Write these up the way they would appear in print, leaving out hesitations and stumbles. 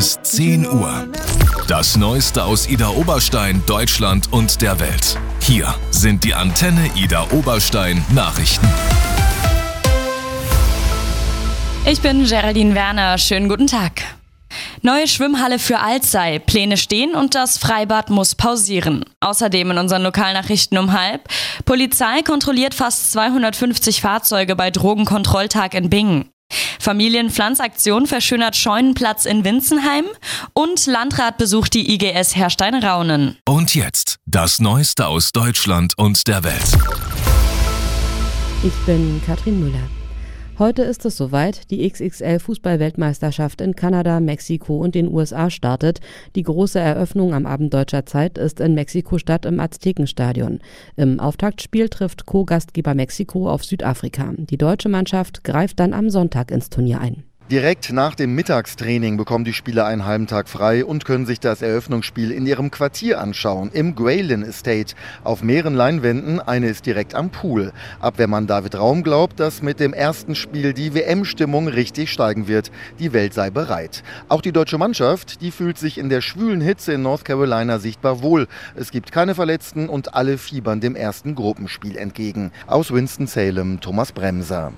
Ist 10 Uhr. Das Neueste aus Ida Oberstein, Deutschland und der Welt. Hier sind die Antenne Ida Oberstein Nachrichten. Ich bin Geraldine Werner. Schönen guten Tag. Neue Schwimmhalle für Alzey. Pläne stehen und das Freibad muss pausieren. Außerdem in unseren Lokalnachrichten um 12:30. Polizei kontrolliert fast 250 Fahrzeuge bei Drogenkontrolltag in Bingen. Familienpflanzaktion verschönert Scheunenplatz in Winzenheim und Landrat besucht die IGS Herrstein-Raunen. Und jetzt das Neueste aus Deutschland und der Welt. Ich bin Katrin Müller. Heute ist es soweit, die XXL-Fußball-Weltmeisterschaft in Kanada, Mexiko und den USA startet. Die große Eröffnung am Abend deutscher Zeit ist in Mexiko-Stadt im Aztekenstadion. Im Auftaktspiel trifft Co-Gastgeber Mexiko auf Südafrika. Die deutsche Mannschaft greift dann am Sonntag ins Turnier ein. Direkt nach dem Mittagstraining bekommen die Spieler einen halben Tag frei und können sich das Eröffnungsspiel in ihrem Quartier anschauen, im Graylin Estate. Auf mehreren Leinwänden, eine ist direkt am Pool. Abwehrmann David Raum glaubt, dass mit dem ersten Spiel die WM-Stimmung richtig steigen wird. Die Welt sei bereit. Auch die deutsche Mannschaft, die fühlt sich in der schwülen Hitze in North Carolina sichtbar wohl. Es gibt keine Verletzten und alle fiebern dem ersten Gruppenspiel entgegen. Aus Winston-Salem, Thomas Bremser.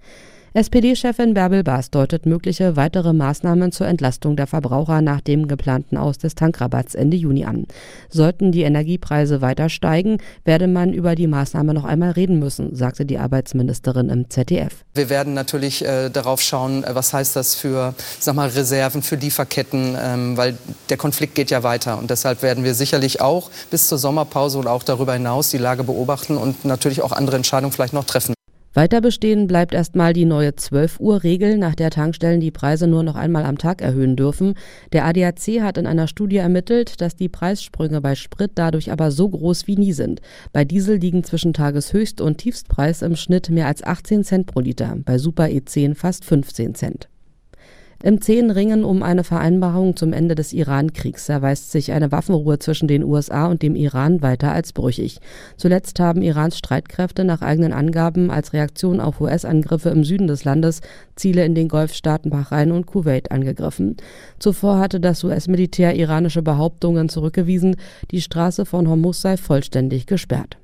SPD-Chefin Bärbel Baas deutet mögliche weitere Maßnahmen zur Entlastung der Verbraucher nach dem geplanten Aus des Tankrabatts Ende Juni an. Sollten die Energiepreise weiter steigen, werde man über die Maßnahme noch einmal reden müssen, sagte die Arbeitsministerin im ZDF. Wir werden natürlich darauf schauen, was heißt das für Reserven, für Lieferketten, weil der Konflikt geht ja weiter. Und deshalb werden wir sicherlich auch bis zur Sommerpause und auch darüber hinaus die Lage beobachten und natürlich auch andere Entscheidungen vielleicht noch treffen. Weiter bestehen bleibt erstmal die neue 12-Uhr-Regel, nach der Tankstellen die Preise nur noch einmal am Tag erhöhen dürfen. Der ADAC hat in einer Studie ermittelt, dass die Preissprünge bei Sprit dadurch aber so groß wie nie sind. Bei Diesel liegen zwischen Tageshöchst- und Tiefstpreis im Schnitt mehr als 18 Cent pro Liter, bei Super E10 fast 15 Cent. Im zähen Ringen um eine Vereinbarung zum Ende des Iran-Kriegs erweist sich eine Waffenruhe zwischen den USA und dem Iran weiter als brüchig. Zuletzt haben Irans Streitkräfte nach eigenen Angaben als Reaktion auf US-Angriffe im Süden des Landes Ziele in den Golfstaaten Bahrain und Kuwait angegriffen. Zuvor hatte das US-Militär iranische Behauptungen zurückgewiesen, die Straße von Hormuz sei vollständig gesperrt.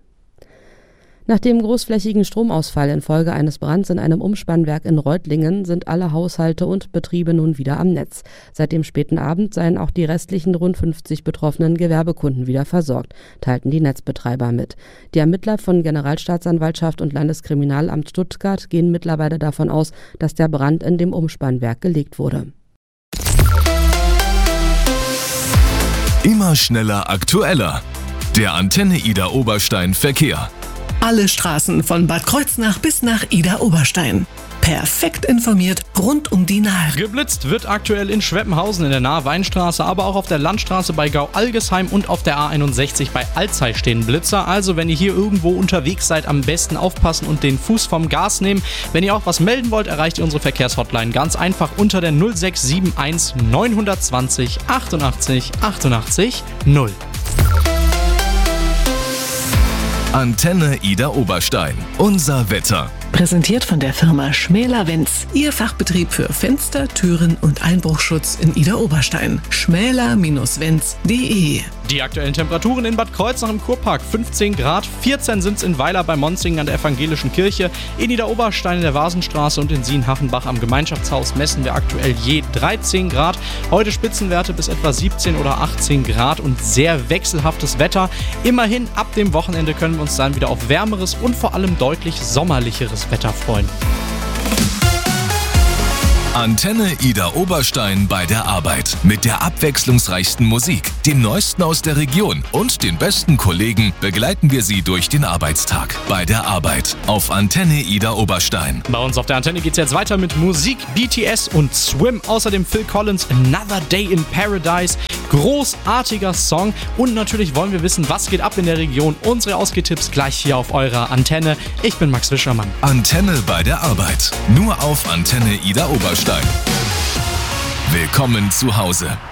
Nach dem großflächigen Stromausfall infolge eines Brands in einem Umspannwerk in Reutlingen sind alle Haushalte und Betriebe nun wieder am Netz. Seit dem späten Abend seien auch die restlichen rund 50 betroffenen Gewerbekunden wieder versorgt, teilten die Netzbetreiber mit. Die Ermittler von Generalstaatsanwaltschaft und Landeskriminalamt Stuttgart gehen mittlerweile davon aus, dass der Brand in dem Umspannwerk gelegt wurde. Immer schneller, aktueller. Der Antenne Ida Oberstein Verkehr. Alle Straßen von Bad Kreuznach bis nach Ida Oberstein. Perfekt informiert rund um die Nahe. Geblitzt wird aktuell in Schweppenhausen in der Nahe Weinstraße, aber auch auf der Landstraße bei Gau-Algesheim und auf der A61 bei Alzey stehen Blitzer. Also wenn ihr hier irgendwo unterwegs seid, am besten aufpassen und den Fuß vom Gas nehmen. Wenn ihr auch was melden wollt, erreicht ihr unsere Verkehrshotline ganz einfach unter der 0671 920 88 88 0. Antenne Ida Oberstein. Unser Wetter. Präsentiert von der Firma Schmäler-Wenz. Ihr Fachbetrieb für Fenster, Türen und Einbruchschutz in Ida Oberstein. schmäler-wenz.de. Die aktuellen Temperaturen in Bad Kreuznach im Kurpark 15 Grad, 14 sind es in Weiler bei Monzingen an der Evangelischen Kirche, in Ida Oberstein in der Vasenstraße und in Sien-Hachenbach am Gemeinschaftshaus messen wir aktuell je 13 Grad. Heute Spitzenwerte bis etwa 17 oder 18 Grad und sehr wechselhaftes Wetter. Immerhin ab dem Wochenende können wir uns dann wieder auf wärmeres und vor allem deutlich sommerlicheres Wetter freuen. Antenne Ida Oberstein bei der Arbeit. Mit der abwechslungsreichsten Musik, dem Neuesten aus der Region und den besten Kollegen begleiten wir Sie durch den Arbeitstag. Bei der Arbeit auf Antenne Ida Oberstein. Bei uns auf der Antenne geht's jetzt weiter mit Musik, BTS und Swim. Außerdem Phil Collins, Another Day in Paradise. Großartiger Song. Und natürlich wollen wir wissen, was geht ab in der Region. Unsere Ausgehtipps gleich hier auf eurer Antenne. Ich bin Max Wischermann. Antenne bei der Arbeit. Nur auf Antenne Ida Oberstein. Willkommen zu Hause.